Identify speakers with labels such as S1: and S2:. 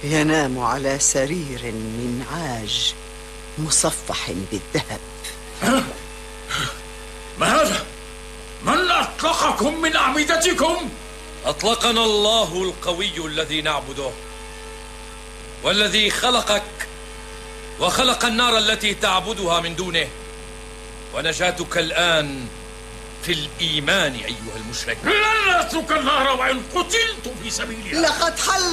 S1: ينام على سرير من عاج مصفح بالذهب.
S2: ما هذا؟ من أطلقكم من أعمدتكم؟
S3: أطلقنا الله القوي الذي نعبده، والذي خلقك وخلق النار التي تعبدها من دونه، ونجاتك الآن في الإيمان أيها المشرك.
S2: لن أترك النار وإن قتلت في سبيلها.
S1: لقد حل